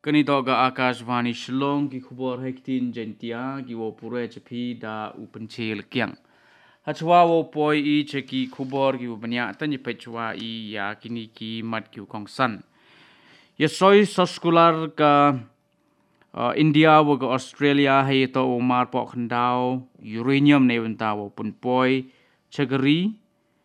Kanito ga Akashvani Shillong ki khubor hektin jentia ki wo pure chapi da upenchil kyang. Hachwa wo poi I cheki khubor ki ubanya tanyi pechwa I ya kini ki mat ki kongsan. Ya soy soskular ka India wo ga Australia hai to umar po khandao uranium ne wenta wo pun poi chagari.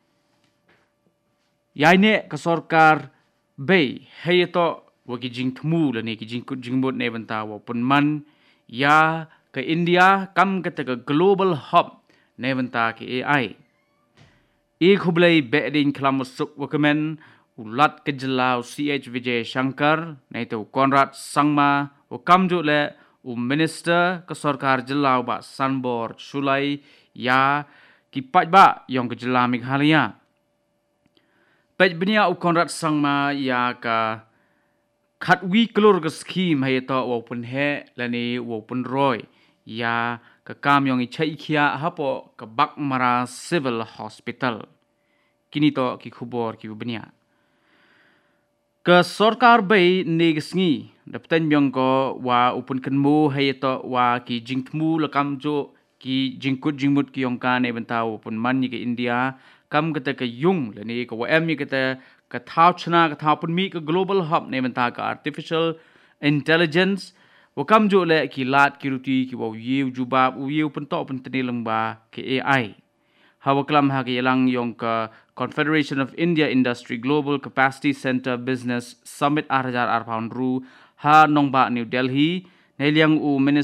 Yaine ka sarkar bay hai to wagi jing thmu la ne ki jing kut jing bot ne banta wa pun man ya ka India kam ka ta global hub ne banta ki AI khublai be din klam suk wakamen ulat ke jlau CH Vijay Shankar ne to Conrad Sangma wa kam ju le minister ka sarkar jlau ba Sanbor Sulai ya ki pat ba yong ke jela Meghalaya pej benia Conrad Sangma ya ka khat wi klur ga scheme hai to wo pun he lani wo pun roy ya ka kam yong I chai khia hapo ka Bakmara Civil Hospital kini to ki khubor ki bania ka sarkar bai negsngi daptan yong ko wa upun kanmu hai to wa ki jingthmu la kam jo ki jingkut jingmut ki yong ka ne bantau pun man ni ke India kam kata ka yung lani ka wa em ni kata ka thao chna ka thao pun mi ka global hub ne banta ka artificial intelligence wa kam jo le ki lat ki ruti ki wa yiu juba yiu pun to pun tenilang ba ke AI hawa klam ha ki lang yong ka Confederation of India Industry Global Capacity Center Business Summit 2000 ha nong ba New Delhi ne liang u